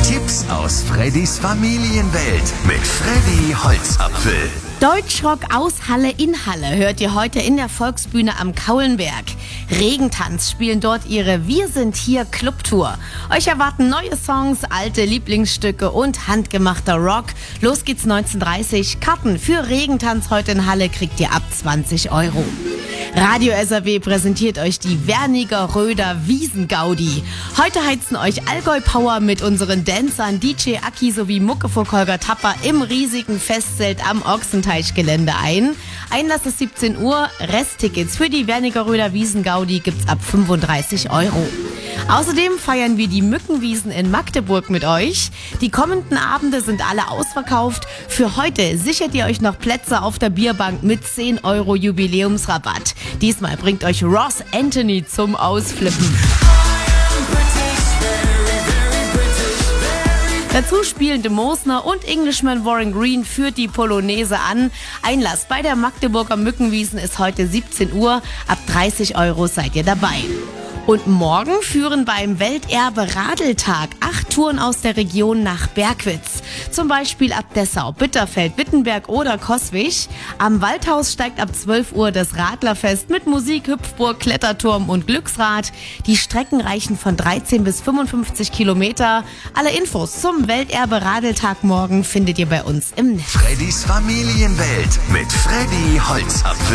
Tipps aus Freddys Familienwelt mit Freddy Holzapfel. Deutschrock aus Halle in Halle hört ihr heute in der Volksbühne am Kaulenberg. Regentanz spielen dort ihre Wir sind hier Clubtour. Euch erwarten neue Songs, alte Lieblingsstücke und handgemachter Rock. Los geht's 19:30. Karten für Regentanz heute in Halle kriegt ihr ab 20 €. Radio SAW präsentiert euch die Wernigeröder Wiesengaudi. Heute heizen euch Allgäu Power mit unseren Dancern DJ Aki sowie Muckefuck-Holger Tapper im riesigen Festzelt am Ochsenteichgelände ein. Einlass ist 17 Uhr. Resttickets für die Wernigeröder Wiesengaudi gibt's ab 35 €. Außerdem feiern wir die Mückenwiesen in Magdeburg mit euch. Die kommenden Abende sind alle ausverkauft. Für heute sichert ihr euch noch Plätze auf der Bierbank mit 10 € Jubiläumsrabatt. Diesmal bringt euch Ross Anthony zum Ausflippen. Dazu spielen De Mosner und Englishman Warren Green führt die Polonaise an. Einlass bei der Magdeburger Mückenwiesen ist heute 17 Uhr. Ab 30 € seid ihr dabei. Und morgen führen beim Welterbe Radeltag 8 Touren aus der Region nach Bergwitz. Zum Beispiel ab Dessau, Bitterfeld, Wittenberg oder Coswig. Am Waldhaus steigt ab 12 Uhr das Radlerfest mit Musik, Hüpfburg, Kletterturm und Glücksrad. Die Strecken reichen von 13 bis 55 Kilometer. Alle Infos zum Welterbe Radeltag morgen findet ihr bei uns im Netz. Freddys Familienwelt mit Freddy Holzapfel.